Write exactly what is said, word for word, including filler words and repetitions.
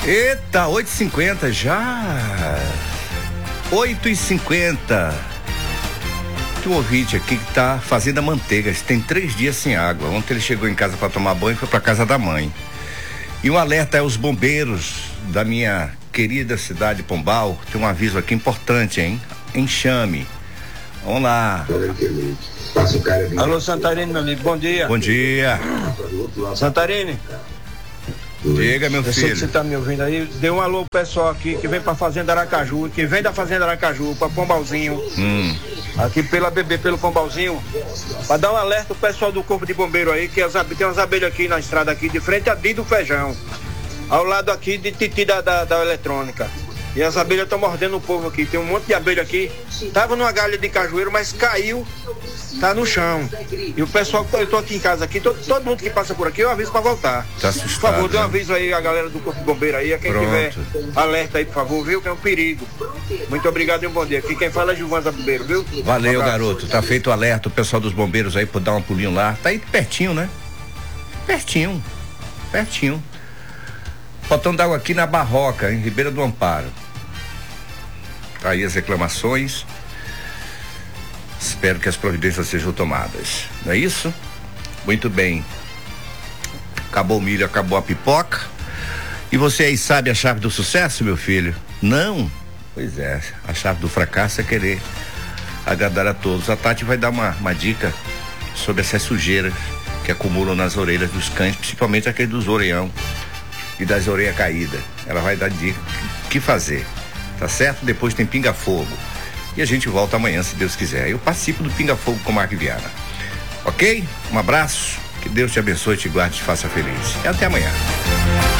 Eita, oito e cinquenta já. oito e cinquenta. Tem um ouvinte aqui que tá fazendo a manteiga. Tem três dias sem água. Ontem ele chegou em casa para tomar banho e foi para casa da mãe. E um alerta aos bombeiros da minha querida cidade de Pombal. Tem um aviso aqui importante, hein? Enxame. Vamos lá. Alô, Santarene, meu amigo, bom dia. Bom dia. Santarene. Diga, meu Eu filho. sei que você tá me ouvindo aí. Dê um alô pro pessoal aqui que vem pra Fazenda Aracaju, que vem da Fazenda Aracaju pra Pombalzinho. Hum. Aqui pela B B, pelo Pombalzinho. Pra dar um alerta pro pessoal do Corpo de Bombeiro aí, que as, tem umas abelhas aqui na estrada aqui, de frente a Di do Feijão. Ao lado aqui de Titi da, da, da eletrônica. E as abelhas estão mordendo o povo aqui. Tem um monte de abelha aqui. Tava numa galha de cajueiro, mas caiu. Tá no chão. E o pessoal, eu tô aqui em casa aqui, todo, todo mundo que passa por aqui, eu aviso pra voltar. Tá assustado, por favor, dê um né? aviso aí a galera do Corpo de Bombeiro aí, a quem Pronto. tiver alerta aí, por favor, viu? Que é um perigo. Muito obrigado e um bom dia. Aqui quem fala é Gilvan Bombeiro, viu? Valeu, Um abraço. garoto. Tá feito o alerta, o pessoal dos bombeiros aí por dar um pulinho lá. Tá aí pertinho, né? Pertinho. Pertinho. Faltando d'água aqui na Barroca, em Ribeira do Amparo. Tá aí as reclamações. Espero que as providências sejam tomadas. Não é isso? Muito bem. Acabou o milho, acabou a pipoca. E você aí sabe a chave do sucesso, meu filho? Não? Pois é, a chave do fracasso é querer agradar a todos. A Tati vai dar uma, uma dica sobre essas sujeiras que acumulam nas orelhas dos cães, principalmente aquele dos orelhão e das orelhas caídas. Ela vai dar dica o que fazer, tá certo? Depois tem Pinga Fogo. E a gente volta amanhã, se Deus quiser. Eu participo do Pinga Fogo com Marco Viana. Ok? Um abraço, que Deus te abençoe, te guarde e te faça feliz. E até amanhã.